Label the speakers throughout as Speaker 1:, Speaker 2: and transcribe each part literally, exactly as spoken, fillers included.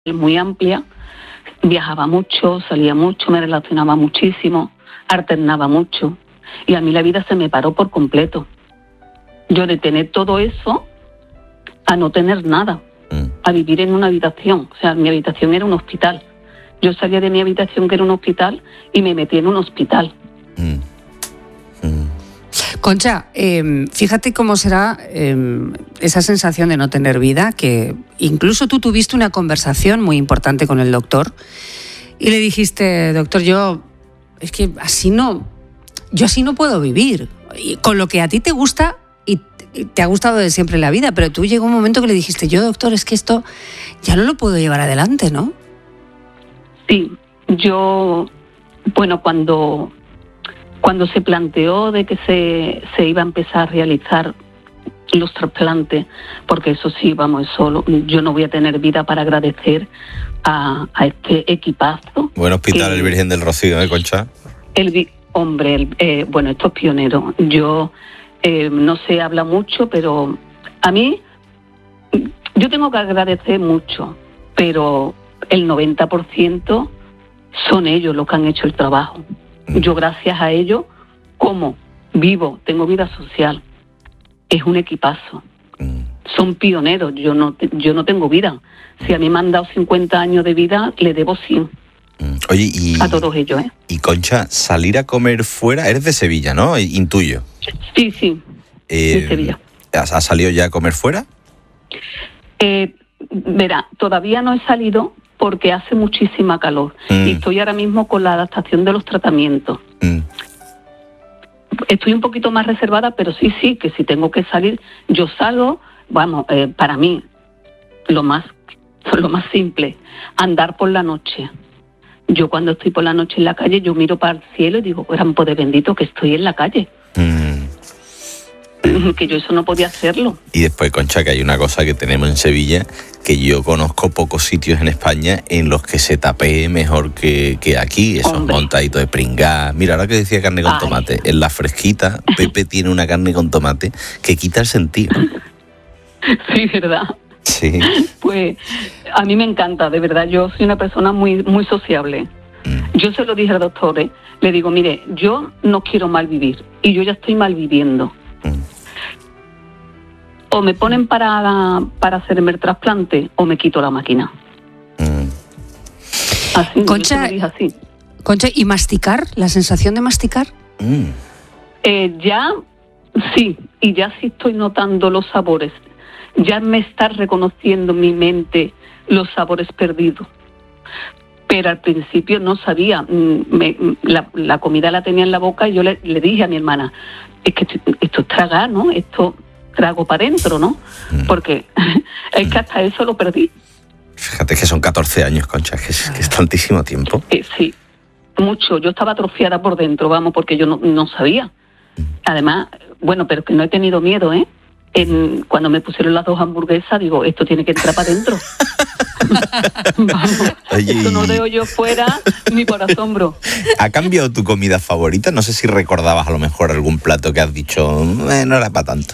Speaker 1: muy amplia, viajaba mucho, salía mucho, me relacionaba muchísimo, alternaba mucho y a mí la vida se me paró por completo. Yo de tener todo eso a no tener nada, mm. a vivir en una habitación, o sea, mi habitación era un hospital. Yo salía de mi habitación que era un hospital y me metí en un hospital.
Speaker 2: Mm. Mm.
Speaker 3: Concha, eh, fíjate cómo será eh, esa sensación de no tener vida, que incluso tú tuviste una conversación muy importante con el doctor y le dijiste, doctor, yo es que así no, yo así no puedo vivir. Y con lo que a ti te gusta y te ha gustado de siempre la vida, pero tú llegó un momento que le dijiste, yo, doctor, es que esto ya no lo puedo llevar adelante, ¿no?
Speaker 1: Sí, yo, bueno, cuando... Cuando se planteó de que se, se iba a empezar a realizar los trasplantes, porque eso sí, vamos, eso, yo no voy a tener vida para agradecer a, a este equipazo.
Speaker 2: Buen hospital, el Virgen del Rocío, ¿eh, Concha?
Speaker 1: El, hombre, el, eh, bueno, esto es pionero. Yo, eh, no se habla mucho, pero a mí, yo tengo que agradecer mucho, pero el noventa por ciento son ellos los que han hecho el trabajo. Yo gracias a ellos, como vivo, tengo vida social, es un equipazo. Mm. Son pioneros, yo no yo no tengo vida. Si a mí me han dado cincuenta años de vida, le debo cien.
Speaker 2: Mm. Oye, y...
Speaker 1: A todos ellos, ¿eh?
Speaker 2: Y Concha, salir a comer fuera, eres de Sevilla, ¿no? Intuyo.
Speaker 1: Sí, sí,
Speaker 2: eh,
Speaker 1: de Sevilla.
Speaker 2: ¿Has, ¿Has salido ya a comer fuera?
Speaker 1: Eh, verá, todavía no he salido... porque hace muchísima calor mm. y estoy ahora mismo con la adaptación de los tratamientos. Mm. Estoy un poquito más reservada, pero sí, sí, que si tengo que salir, yo salgo, vamos, eh, para mí, lo más, lo más simple, andar por la noche. Yo cuando estoy por la noche en la calle, yo miro para el cielo y digo, gran poder bendito que estoy en la calle. Mm. Que yo eso no podía hacerlo.
Speaker 2: Y después, Concha, que hay una cosa que tenemos en Sevilla, que yo conozco pocos sitios en España en los que se tapee mejor que, que aquí, esos Hombre. montaditos de pringá. Mira, ahora que decía carne con Ay. tomate, en la fresquita, Pepe tiene una carne con tomate que quita el sentido.
Speaker 1: Sí, ¿verdad?
Speaker 2: Sí.
Speaker 1: Pues a mí me encanta, de verdad, yo soy una persona muy, muy sociable. Mm. Yo se lo dije al doctor, ¿eh? Le digo, mire, yo no quiero mal vivir y yo ya estoy mal viviendo. O me ponen para, para hacerme el trasplante o me quito la máquina. Mm. Así,
Speaker 3: Concha,
Speaker 1: yo se lo dije así.
Speaker 3: Concha, ¿y masticar? ¿La sensación de masticar?
Speaker 2: Mm.
Speaker 1: Eh, ya, sí, y ya sí estoy notando los sabores. Ya me está reconociendo mi mente los sabores perdidos. Pero al principio no sabía. Me, la, la comida la tenía en la boca y yo le, le dije a mi hermana, es que esto, esto es tragar, ¿no? Esto... trago para adentro, ¿no? Mm. Porque es que hasta eso lo perdí.
Speaker 2: Fíjate que son catorce años, Concha, que es, que es tantísimo tiempo.
Speaker 1: Eh, sí, mucho. Yo estaba atrofiada por dentro, vamos, porque yo no, no sabía. Mm. Además, bueno, pero que no he tenido miedo, ¿eh? En, cuando me pusieron las dos hamburguesas, digo, esto tiene que entrar para adentro. Vamos, Oye, esto no veo yo fuera ni por asombro.
Speaker 2: ¿Ha cambiado tu comida favorita? No sé si recordabas a lo mejor algún plato que has dicho, eh, no era para tanto.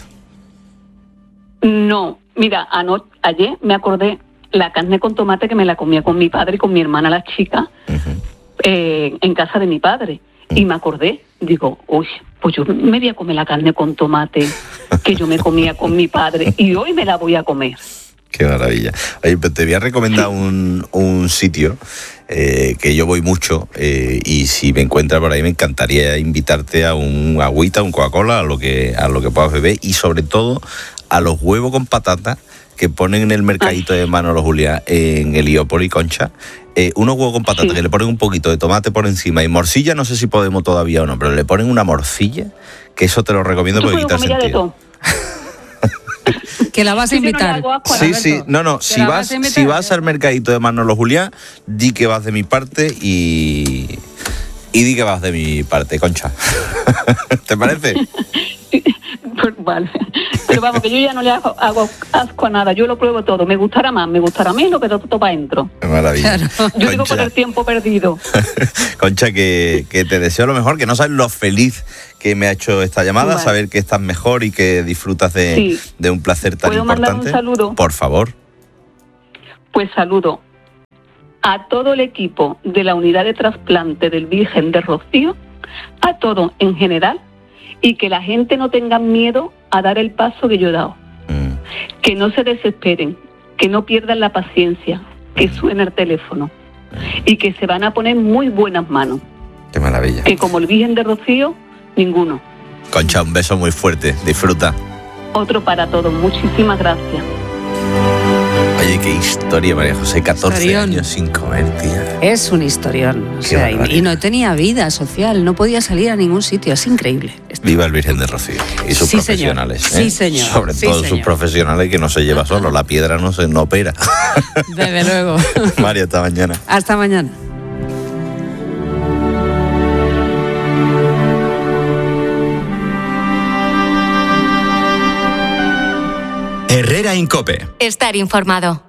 Speaker 1: No, mira, anoche, ayer me acordé la carne con tomate que me la comía con mi padre y con mi hermana la chica uh-huh. eh, en casa de mi padre. Uh-huh. Y me acordé, digo, uy, pues yo me voy a comer la carne con tomate que yo me comía con mi padre y hoy me la voy a comer.
Speaker 2: Qué maravilla. Oye, pero te voy a recomendar un, un sitio eh, que yo voy mucho eh, y si me encuentras por ahí me encantaría invitarte a un agüita, un Coca-Cola, a lo que, a lo que puedas beber y sobre todo a los huevos con patata que ponen en el mercadito Ay. de Manolo Juliá en Heliópolis, Concha. Eh, unos huevos con patata sí. que le ponen un poquito de tomate por encima y morcilla, no sé si podemos todavía o no, pero le ponen una morcilla, que eso te lo recomiendo porque quita el sentido.
Speaker 3: Que la vas a invitar.
Speaker 2: Sí, sí, no, no, si vas, vas si vas al mercadito de Manolo Juliá, di que vas de mi parte y, y di que vas de mi parte, Concha. ¿Te parece?
Speaker 1: Pues vale. Pero vamos, que yo ya no le hago, hago asco a nada, yo lo pruebo todo, me gustará más, me gustará menos, pero todo para adentro.
Speaker 2: Maravilla.
Speaker 1: Claro. Yo Concha, digo por el tiempo perdido.
Speaker 2: Concha, que, que te deseo lo mejor, que no sabes lo feliz que me ha hecho esta llamada, vale. saber que estás mejor y que disfrutas de, sí. de un placer tan
Speaker 1: ¿Puedo
Speaker 2: importante.
Speaker 1: ¿Puedo mandar un saludo?
Speaker 2: Por favor.
Speaker 1: Pues saludo a todo el equipo de la unidad de trasplante del Virgen de Rocío, a todo en general, y que la gente no tenga miedo a dar el paso que yo he dado. Mm. Que no se desesperen, que no pierdan la paciencia, que suene el teléfono y que se van a poner muy buenas manos.
Speaker 2: Qué maravilla.
Speaker 1: Que como el Virgen de Rocío, ninguno.
Speaker 2: Concha, un beso muy fuerte, disfruta.
Speaker 1: Otro para todos, muchísimas gracias.
Speaker 2: Oye, qué historia, María José, catorce
Speaker 3: Historión.
Speaker 2: años sin comer, tía.
Speaker 3: Es un historión. O sea, y, y no tenía vida social, no podía salir a ningún sitio, es increíble.
Speaker 2: Viva el Virgen de Rocío y sus
Speaker 3: Sí,
Speaker 2: profesionales.
Speaker 3: señor.
Speaker 2: ¿eh?
Speaker 3: Sí, señor.
Speaker 2: Sobre
Speaker 3: Sí,
Speaker 2: todo
Speaker 3: señor.
Speaker 2: sus profesionales, que no se lleva solo, la piedra no se no opera.
Speaker 3: Desde luego.
Speaker 2: María, hasta mañana.
Speaker 3: Hasta mañana.
Speaker 4: Herrera en COPE.
Speaker 5: Estar informado.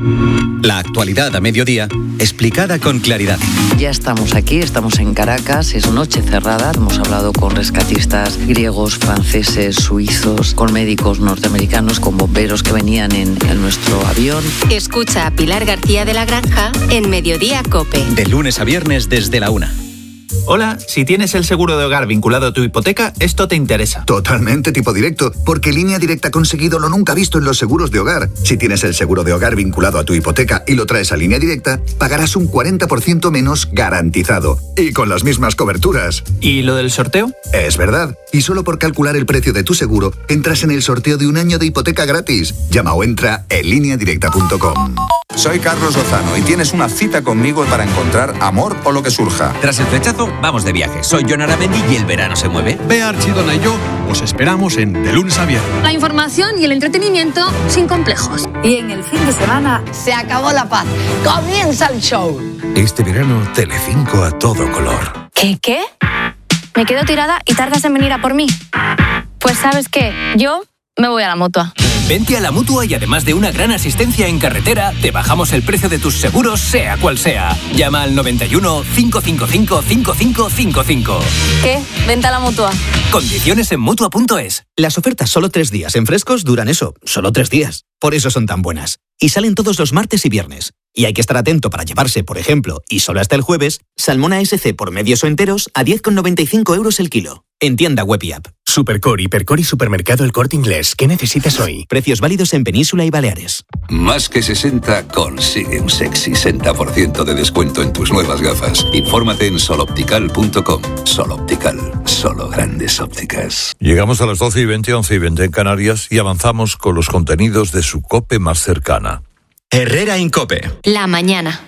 Speaker 4: La actualidad a mediodía, explicada con claridad.
Speaker 6: Ya estamos aquí, estamos en Caracas, es noche cerrada, hemos hablado con rescatistas griegos, franceses, suizos, con médicos norteamericanos, con bomberos que venían en, en nuestro avión.
Speaker 5: Escucha a Pilar García de la Granja en Mediodía COPE.
Speaker 4: De lunes a viernes desde la una.
Speaker 7: Hola, si tienes el seguro de hogar vinculado a tu hipoteca, esto te interesa.
Speaker 8: Totalmente tipo directo, porque Línea Directa ha conseguido lo nunca visto en los seguros de hogar. Si tienes el seguro de hogar vinculado a tu hipoteca y lo traes a Línea Directa, pagarás un cuarenta por ciento menos garantizado. Y con las mismas coberturas.
Speaker 7: ¿Y lo del sorteo?
Speaker 8: Es verdad. Y solo por calcular el precio de tu seguro, entras en el sorteo de un año de hipoteca gratis. Llama o entra en línea directa punto com.
Speaker 9: Soy Carlos Lozano y tienes una cita conmigo para encontrar amor o lo que surja.
Speaker 10: Tras el flechazo, vamos de viaje. Soy Jon Aramendi y el verano se mueve.
Speaker 11: Bea Archidona y yo os esperamos en De Lunes a Viernes.
Speaker 12: La información y el entretenimiento sin complejos.
Speaker 13: Y en el fin de semana se acabó la paz. Comienza el show.
Speaker 14: Este verano, Telecinco a todo color.
Speaker 12: ¿Qué qué? ¿Me quedo tirada y tardas en venir a por mí? Pues ¿sabes qué? Yo me voy a la Mutua.
Speaker 10: Vente a la Mutua y además de una gran asistencia en carretera, te bajamos el precio de tus seguros, sea cual sea. Llama al noventa y uno, cinco cinco cinco, cinco cinco cinco cinco.
Speaker 12: ¿Qué? Vente a la Mutua.
Speaker 10: Condiciones en Mutua punto es.
Speaker 15: Las ofertas solo tres días en Frescos duran eso, solo tres días. Por eso son tan buenas. Y salen todos los martes y viernes. Y hay que estar atento para llevarse, por ejemplo, y solo hasta el jueves, salmón A S C por medios o enteros a diez con noventa y cinco euros el kilo. En tienda web y app.
Speaker 16: Supercore, Hipercore y Supermercado El Corte Inglés. ¿Qué necesitas hoy?
Speaker 15: Precios válidos en Península y Baleares.
Speaker 17: Más que sesenta consigue un sexy sesenta por ciento de descuento en tus nuevas gafas. Infórmate en sol optical punto com. Sol Optical, solo grandes ópticas.
Speaker 18: Llegamos a las doce y veinte, once y veinte en Canarias y avanzamos con los contenidos de su COPE más cercana.
Speaker 4: Herrera en COPE.
Speaker 5: La mañana.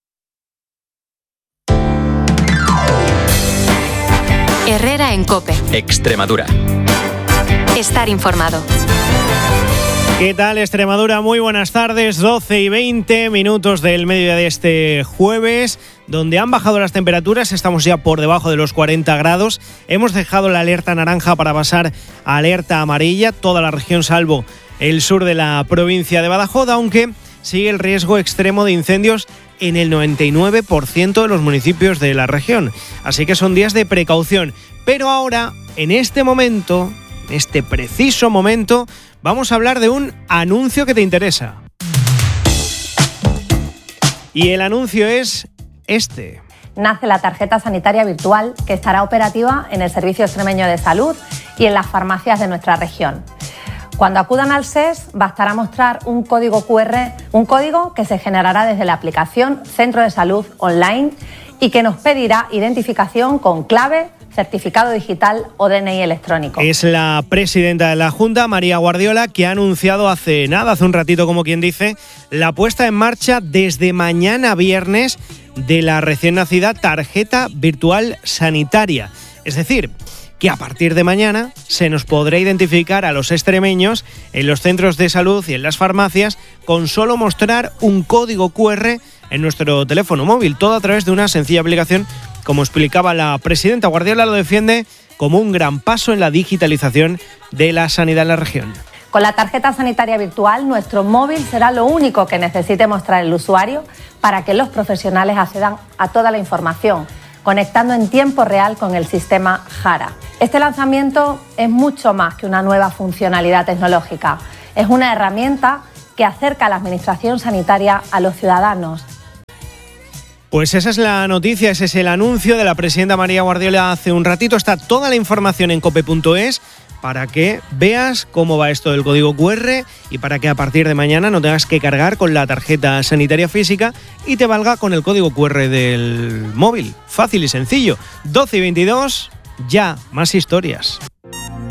Speaker 5: Herrera en COPE.
Speaker 4: Extremadura.
Speaker 5: Estar informado.
Speaker 19: ¿Qué tal, Extremadura? Muy buenas tardes, doce y veinte minutos del mediodía de este jueves, donde han bajado las temperaturas, estamos ya por debajo de los cuarenta grados, hemos dejado la alerta naranja para pasar a alerta amarilla, toda la región salvo el sur de la provincia de Badajoz, aunque sigue el riesgo extremo de incendios en el noventa y nueve por ciento de los municipios de la región, así que son días de precaución, pero ahora, en este momento, en este preciso momento, vamos a hablar de un anuncio que te interesa. Y el anuncio es este.
Speaker 20: Nace la tarjeta sanitaria virtual que estará operativa en el Servicio Extremeño de Salud y en las farmacias de nuestra región. Cuando acudan al S E S bastará mostrar un código cu erre, un código que se generará desde la aplicación Centro de Salud Online y que nos pedirá identificación con clave, certificado digital o D N I electrónico.
Speaker 19: Es la presidenta de la Junta, María Guardiola, que ha anunciado hace nada, hace un ratito como quien dice, la puesta en marcha desde mañana viernes de la recién nacida tarjeta virtual sanitaria. Es decir, que a partir de mañana se nos podrá identificar a los extremeños en los centros de salud y en las farmacias con solo mostrar un código cu erre en nuestro teléfono móvil, todo a través de una sencilla aplicación. Como explicaba la presidenta, Guardiola lo defiende como un gran paso en la digitalización de la sanidad en la región.
Speaker 20: Con la tarjeta sanitaria virtual, nuestro móvil será lo único que necesite mostrar el usuario para que los profesionales accedan a toda la información, conectando en tiempo real con el sistema Jara. Este lanzamiento es mucho más que una nueva funcionalidad tecnológica. Es una herramienta que acerca a la administración sanitaria a los ciudadanos.
Speaker 19: Pues esa es la noticia, ese es el anuncio de la presidenta María Guardiola hace un ratito. Está toda la información en cope punto es para que veas cómo va esto del código cu erre y para que a partir de mañana no tengas que cargar con la tarjeta sanitaria física y te valga con el código cu erre del móvil. Fácil y sencillo. doce y veintidós, ya, más historias.